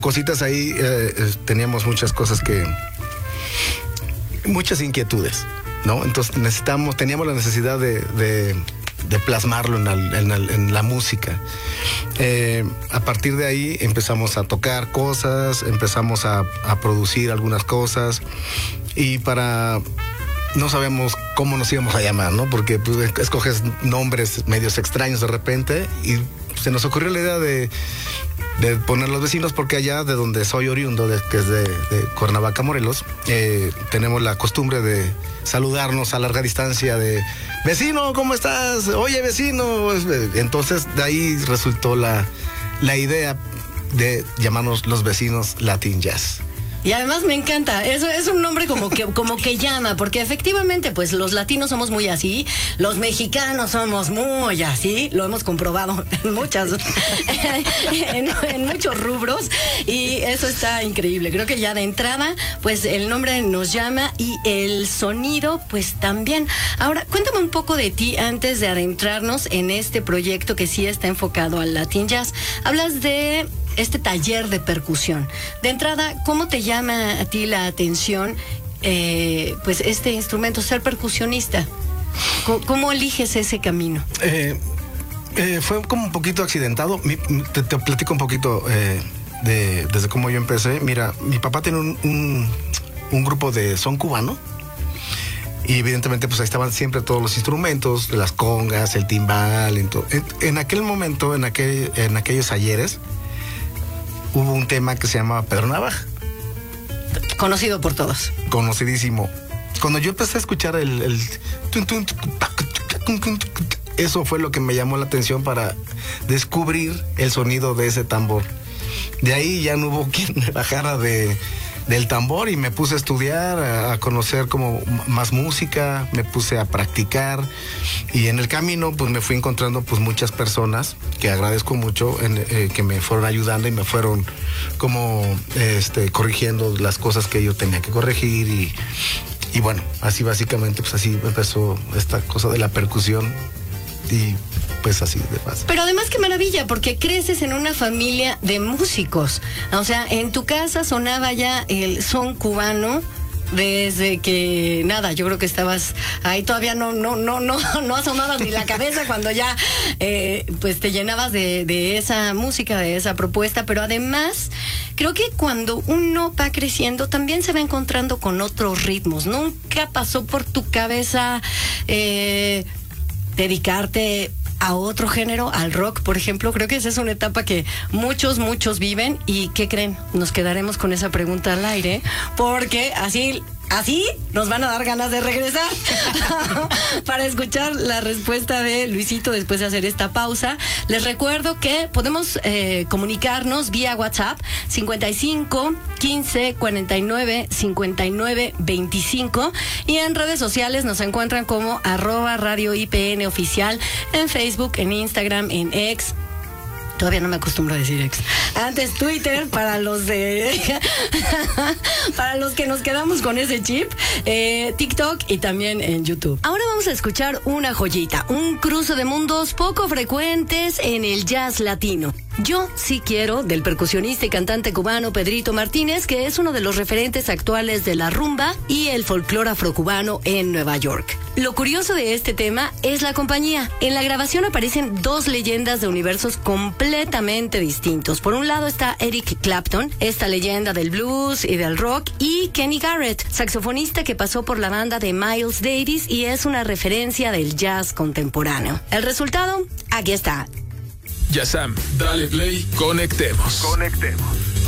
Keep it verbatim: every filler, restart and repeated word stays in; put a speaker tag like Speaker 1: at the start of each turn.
Speaker 1: cositas ahí, eh, teníamos muchas cosas que, muchas inquietudes, ¿no? Entonces necesitamos, teníamos la necesidad de, de, de plasmarlo en la, en la, en la música. Eh, a partir de ahí empezamos a tocar cosas, empezamos a, a producir algunas cosas y para... No sabemos cómo nos íbamos a llamar, ¿no? Porque pues, escoges nombres medios extraños de repente y se nos ocurrió la idea de, de poner Los Vecinos porque allá de donde soy oriundo, de, que es de, de Cuernavaca, Morelos, eh, tenemos la costumbre de saludarnos a larga distancia de vecino, ¿cómo estás? Oye, vecino. Entonces de ahí resultó la, la idea de llamarnos Los Vecinos Latin Jazz.
Speaker 2: Y además me encanta, eso es un nombre como que, como que llama, porque efectivamente pues los latinos somos muy así, los mexicanos somos muy así, lo hemos comprobado en muchas, en, en muchos rubros, y eso está increíble. Creo que ya de entrada pues el nombre nos llama y el sonido pues también. Ahora, cuéntame un poco de ti antes de adentrarnos en este proyecto que sí está enfocado al Latin Jazz. Hablas de este taller de percusión. De entrada, ¿cómo te llama a ti la atención eh, pues este instrumento, ser percusionista? ¿Cómo, cómo eliges ese camino?
Speaker 1: Eh, eh, fue como un poquito accidentado. Mi, te, te platico un poquito eh, de, desde cómo yo empecé. Mira, mi papá tiene un, un, un grupo de son cubano y evidentemente pues ahí estaban siempre todos los instrumentos, las congas, el timbal. En, en, en aquel momento, en, aquel, en aquellos ayeres, hubo un tema que se llama Pedro Navaja.
Speaker 2: Conocido por todos.
Speaker 1: Conocidísimo. Cuando yo empecé a escuchar el, el... eso fue lo que me llamó la atención para descubrir el sonido de ese tambor. De ahí ya no hubo quien me bajara de, del tambor y me puse a estudiar, a, a conocer como más música, me puse a practicar y en el camino pues me fui encontrando pues muchas personas que agradezco mucho en, eh, que me fueron ayudando y me fueron como este, corrigiendo las cosas que yo tenía que corregir y, y bueno, así básicamente pues así empezó esta cosa de la percusión y pues así de fácil.
Speaker 2: Pero además qué maravilla, porque creces en una familia de músicos. O sea, en tu casa sonaba ya el son cubano desde que nada, yo creo que estabas ahí todavía no no no no no asomabas ni la cabeza cuando ya eh, pues te llenabas de, de esa música, de esa propuesta. Pero además creo que cuando uno va creciendo también se va encontrando con otros ritmos. Nunca pasó por tu cabeza eh, dedicarte a otro género, al rock, por ejemplo. Creo que esa es una etapa que muchos, muchos viven. ¿Y qué creen? Nos quedaremos con esa pregunta al aire, porque así... Así nos van a dar ganas de regresar para escuchar la respuesta de Luisito después de hacer esta pausa. Les recuerdo que podemos eh, comunicarnos vía WhatsApp cincuenta y cinco, quince, cuarenta y nueve, cincuenta y nueve, veinticinco, y en redes sociales nos encuentran como arroba Radio I P N oficial en Facebook, en Instagram, en X. Todavía no me acostumbro a decir ex. Antes Twitter, para los de para los que nos quedamos con ese chip, eh, TikTok y también en YouTube. Ahora vamos a escuchar una joyita, un cruce de mundos poco frecuentes en el jazz latino. Yo sí quiero, del percusionista y cantante cubano Pedrito Martínez, que es uno de los referentes actuales de la rumba y el folclore afrocubano en Nueva York. Lo curioso de este tema es la compañía. En la grabación aparecen dos leyendas de universos completamente distintos. Por un lado está Eric Clapton, esta leyenda del blues y del rock, y Kenny Garrett, saxofonista que pasó por la banda de Miles Davis y es una referencia del jazz contemporáneo. El resultado, aquí está.
Speaker 3: Yassam, dale play, conectemos.
Speaker 4: Conectemos.